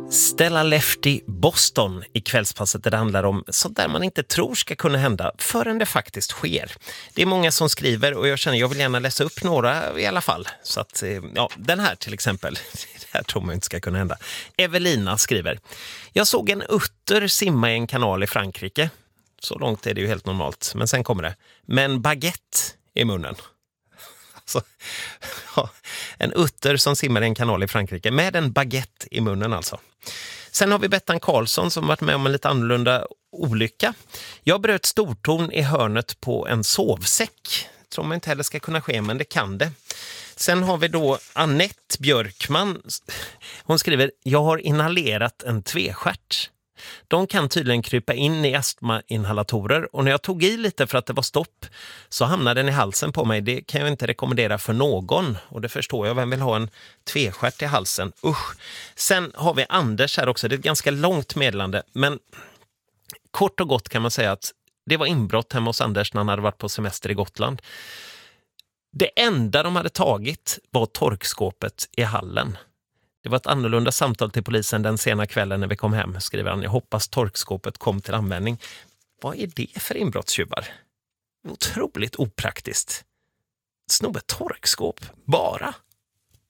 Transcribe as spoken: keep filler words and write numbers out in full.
Stella Lefty Boston i kvällspasset där det handlar om sånt där man inte tror ska kunna hända förrän det faktiskt sker. Det är många som skriver och jag känner jag vill gärna läsa upp några i alla fall. Så att, ja, den här till exempel, det här tror man inte ska kunna hända. Evelina skriver: Jag såg en utter simma i en kanal i Frankrike. Så långt är det ju helt normalt, men sen kommer det. Men baguette i munnen. Alltså, ja, en utter som simmar i en kanal i Frankrike med en baguette i munnen alltså. Sen har vi Bettan Karlsson som varit med om en lite annorlunda olycka. Jag bröt stortån i hörnet på en sovsäck. Tror man inte heller ska kunna ske, men det kan det. Sen har vi då Annette Björkman. Hon skriver: Jag har inhalerat en tvestjärt. De kan tydligen krypa in i astmainhalatorer och när jag tog i lite för att det var stopp så hamnade den i halsen på mig. Det kan jag inte rekommendera för någon och det förstår jag. Vem vill ha en tvestjärt i halsen? Usch. Sen har vi Anders här också. Det är ett ganska långt meddelande, men kort och gott kan man säga att det var inbrott hemma hos Anders när han hade varit på semester i Gotland. Det enda de hade tagit var torkskåpet i hallen. Det var ett annorlunda samtal till polisen den sena kvällen när vi kom hem, skriver han. Jag hoppas torkskåpet kom till användning. Vad är det för inbrottstjuvar? Otroligt opraktiskt. Sno ett torkskåp, bara.